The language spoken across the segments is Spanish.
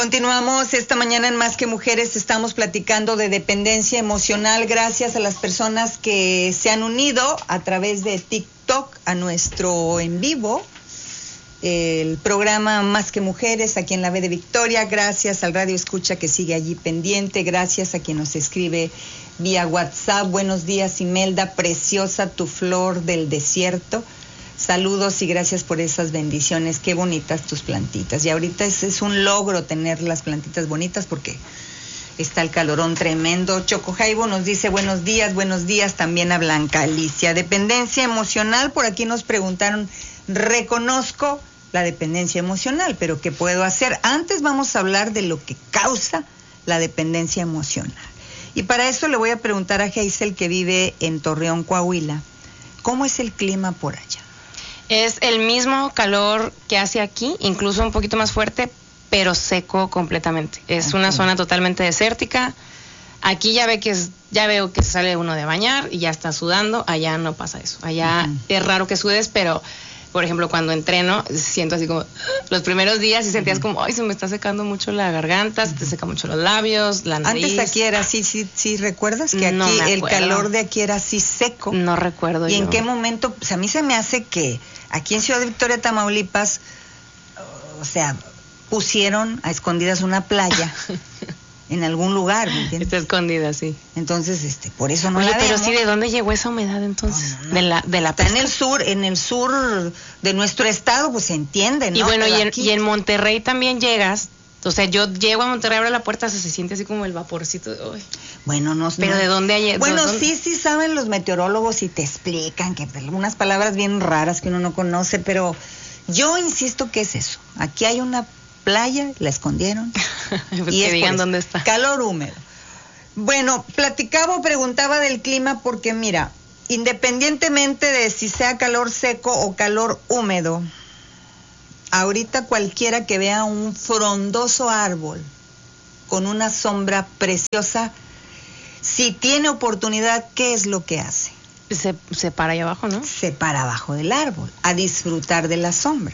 Continuamos esta mañana en Más que Mujeres. Estamos platicando de dependencia emocional gracias a las personas que se han unido a través de TikTok a nuestro en vivo, el programa Más que Mujeres aquí en la B de Victoria. Gracias al Radio Escucha que sigue allí pendiente. Gracias a quien nos escribe vía WhatsApp. Buenos días, Imelda, preciosa tu flor del desierto. Saludos y gracias por esas bendiciones. Qué bonitas tus plantitas. Y ahorita es un logro tener las plantitas bonitas porque está el calorón tremendo. Choco Jaibo nos dice buenos días también a Blanca Alicia. Dependencia emocional, por aquí nos preguntaron, reconozco la dependencia emocional, pero ¿qué puedo hacer? Antes vamos a hablar de lo que causa la dependencia emocional. Y para eso le voy a preguntar a Geisel, que vive en Torreón, Coahuila, ¿cómo es el clima por allá? Es el mismo calor que hace aquí, incluso un poquito más fuerte, pero seco completamente. Es una zona totalmente desértica. Aquí ya veo que sale uno de bañar y ya está sudando. Allá no pasa eso. Allá es raro que sudes, pero por ejemplo, cuando entreno, siento así como los primeros días y sentías como, ay, se me está secando mucho la garganta, se te seca mucho los labios, la nariz. Antes aquí era así, sí, ¿recuerdas? Que no aquí el calor de aquí era así seco. No recuerdo. ¿Y en qué momento? Pues a mí se me hace que aquí en Ciudad Victoria, Tamaulipas, o sea, pusieron a escondidas una playa en algún lugar, ¿me entiendes? Está escondida, sí. Entonces, por eso no Oye, la vemos. pero sí, ¿de dónde llegó esa humedad entonces? No. De la Está pesca. en el sur de nuestro estado, pues se entiende, ¿no? Y bueno, y en Monterrey también llegas. O sea, yo llego a Monterrey, abro la puerta, se siente así como el vaporcito. Uy. Bueno, no. Pero ¿de dónde hay? Bueno, sí saben los meteorólogos y te explican que algunas palabras bien raras que uno no conoce, pero yo insisto que es eso. Aquí hay una playa, la escondieron. Y que digan dónde está. Calor húmedo. Bueno, preguntaba del clima porque mira, independientemente de si sea calor seco o calor húmedo, ahorita cualquiera que vea un frondoso árbol con una sombra preciosa, si tiene oportunidad, ¿qué es lo que hace? Se para ahí abajo, ¿no? Se para abajo del árbol a disfrutar de la sombra.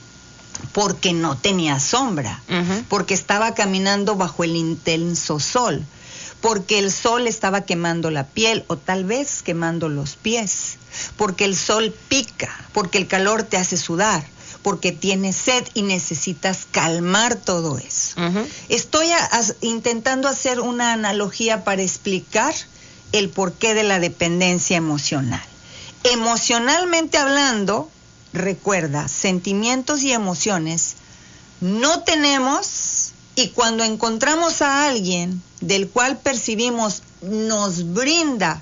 Porque no tenía sombra, porque estaba caminando bajo el intenso sol, porque el sol estaba quemando la piel o tal vez quemando los pies, porque el sol pica, porque el calor te hace sudar, porque tienes sed y necesitas calmar todo eso. Estoy intentando hacer una analogía para explicar el porqué de la dependencia emocional. Emocionalmente hablando, recuerda, sentimientos y emociones no tenemos, y cuando encontramos a alguien del cual percibimos nos brinda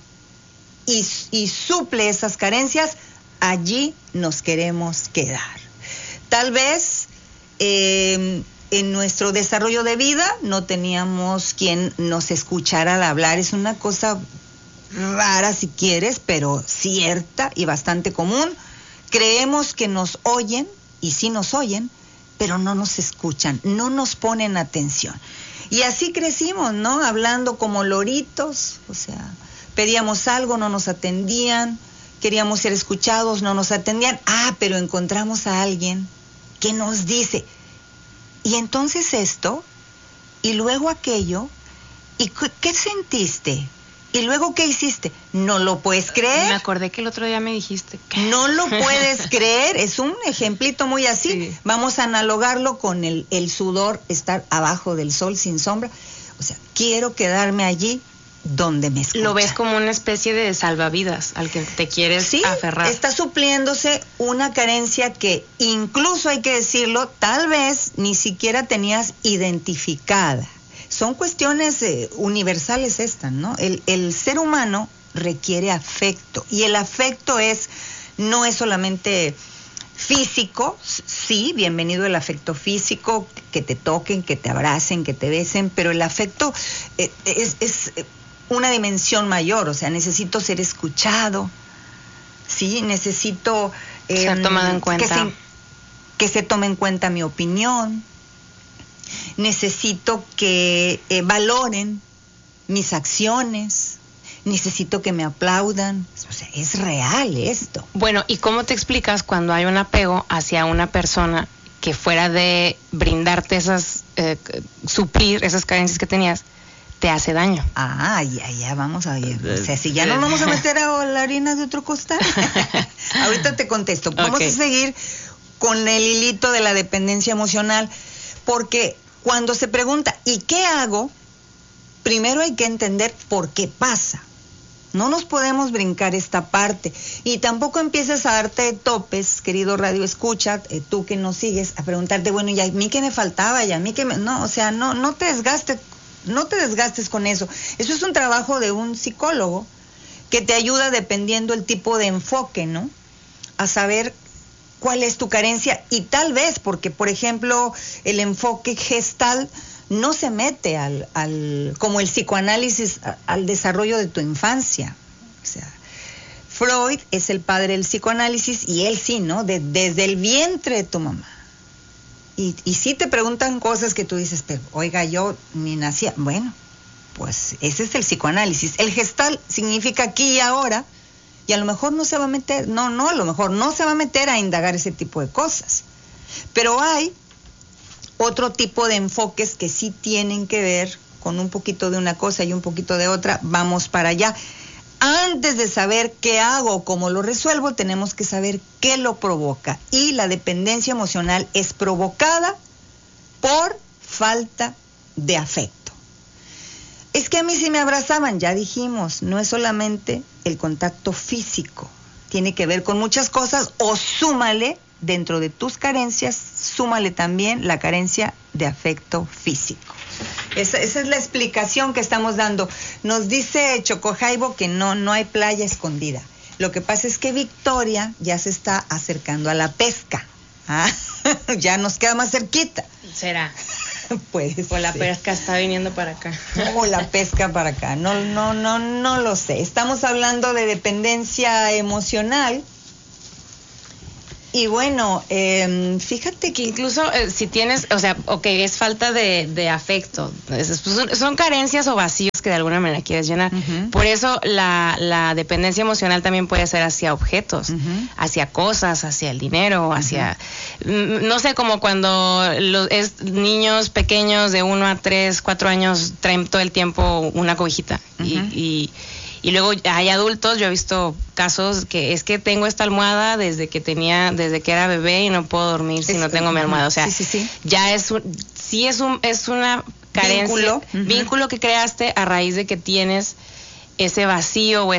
y suple esas carencias, allí nos queremos quedar. Tal vez en nuestro desarrollo de vida no teníamos quien nos escuchara al hablar. Es una cosa rara si quieres, pero cierta y bastante común. Creemos que nos oyen, y sí nos oyen, pero no nos escuchan, no nos ponen atención. Y así crecimos, ¿no? Hablando como loritos, o sea, pedíamos algo, no nos atendían, queríamos ser escuchados, no nos atendían. Pero encontramos a alguien que nos dice, y entonces esto, y luego aquello, ¿y qué sentiste? ¿Y luego qué hiciste? ¿No lo puedes creer? Me acordé que el otro día me dijiste que... No lo puedes creer, es un ejemplito muy así. Sí. Vamos a analogarlo con el sudor, estar abajo del sol sin sombra. O sea, quiero quedarme allí donde me escuchan. Lo ves como una especie de salvavidas al que te quieres aferrar. Está supliéndose una carencia que incluso, hay que decirlo, tal vez ni siquiera tenías identificada. Son cuestiones universales estas, ¿no? El ser humano requiere afecto, y el afecto no es solamente físico. Sí, bienvenido el afecto físico, que te toquen, que te abracen, que te besen, pero el afecto es una dimensión mayor. O sea, necesito ser escuchado, sí, necesito ser tomado en cuenta, que se tome en cuenta mi opinión. Necesito que valoren mis acciones, necesito que me aplaudan. O sea, es real esto. Bueno, ¿y cómo te explicas cuando hay un apego hacia una persona que fuera de brindarte esas suplir esas carencias que tenías, te hace daño. Ya vamos a ver. O sea, si ya no vamos a meter a la harina de otro costal. Ahorita te contesto. Vamos a seguir con el hilito de la dependencia emocional, porque cuando se pregunta, ¿y qué hago? Primero hay que entender por qué pasa. No nos podemos brincar esta parte. Y tampoco empieces a darte topes, querido radio escucha, tú que nos sigues, a preguntarte, bueno, ¿y a mí qué me faltaba? ¿Y a mí qué me...? No, o sea, no te desgastes con eso. Eso es un trabajo de un psicólogo que te ayuda dependiendo el tipo de enfoque, ¿no? A saber cuál es tu carencia y tal vez, porque por ejemplo, el enfoque gestal no se mete como el psicoanálisis al desarrollo de tu infancia. O sea, Freud es el padre del psicoanálisis y él sí, ¿no? Desde el vientre de tu mamá. Y sí te preguntan cosas que tú dices, pero oiga, yo ni nacía. Bueno, pues ese es el psicoanálisis. El gestal significa aquí y ahora, y a lo mejor no se va a meter, a lo mejor no se va a meter a indagar ese tipo de cosas. Pero hay otro tipo de enfoques que sí tienen que ver con un poquito de una cosa y un poquito de otra. Vamos para allá. Antes de saber qué hago, cómo lo resuelvo, tenemos que saber qué lo provoca. Y la dependencia emocional es provocada por falta de afecto. Es que a mí sí me abrazaban, ya dijimos, no es solamente el contacto físico, tiene que ver con muchas cosas, o súmale, dentro de tus carencias, súmale también la carencia de afecto físico. Esa es la explicación que estamos dando. Nos dice Chocojaibo que no hay playa escondida. Lo que pasa es que Victoria ya se está acercando a la pesca. Ya nos queda más cerquita. ¿Será? Pues o la pesca está viniendo para acá. O la pesca para acá. No lo sé. Estamos hablando de dependencia emocional. Y bueno, fíjate que incluso si tienes, o sea, es falta de afecto, son carencias o vacíos que de alguna manera quieres llenar. Uh-huh. Por eso la dependencia emocional también puede ser hacia objetos, uh-huh, hacia cosas, hacia el dinero, hacia, no sé, como cuando niños pequeños de 1 a 3, 4 años traen todo el tiempo una cobijita. Uh-huh. Y luego hay adultos, yo he visto casos que es que tengo esta almohada desde que era bebé y no puedo dormir si no tengo mi almohada. O sea, sí. Ya es una carencia, vínculo que creaste a raíz de que tienes ese vacío o